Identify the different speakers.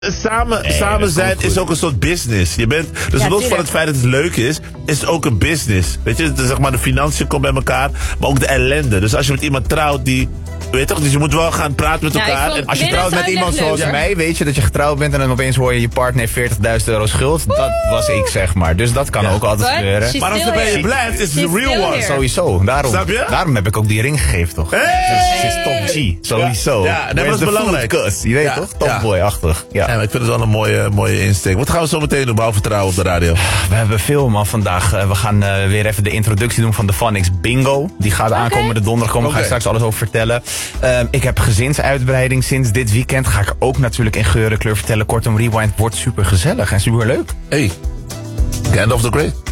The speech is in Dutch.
Speaker 1: Samen zijn is ook een soort business. Je bent, dus los van het feit dat het leuk is het ook een business. Weet je, zeg maar de financiën komen bij elkaar, maar ook de ellende. Dus als je met iemand trouwt die, weet toch, dus je moet wel gaan praten met elkaar.
Speaker 2: En als je trouwt met iemand zoals mij, weet je dat je getrouwd bent en dan opeens hoor je partner heeft €40.000 schuld. Dat was ik, zeg maar. Dus dat kan ook altijd gebeuren.
Speaker 1: Maar als er je blijft, is het de real one.
Speaker 2: Sowieso. Daarom heb ik ook die ring gegeven, toch? Ze is top G. Sowieso.
Speaker 1: Ja, dat is belangrijk.
Speaker 2: Je weet toch? Topboy-achtig. Ja,
Speaker 1: ik vind het wel een mooie insteek. Wat gaan we zo meteen doen, behalve vertrouwen op de radio?
Speaker 2: We hebben veel, man, vandaag. We gaan weer even de introductie doen van de Phonics Bingo. Die gaat aankomende donderdag komen. Daar ga ik straks alles over vertellen. Ik heb gezinsuitbreiding sinds dit weekend. Ga ik ook natuurlijk in geur en kleur vertellen. Kortom, Rewind wordt super gezellig en super leuk.
Speaker 1: Hey, end of the great.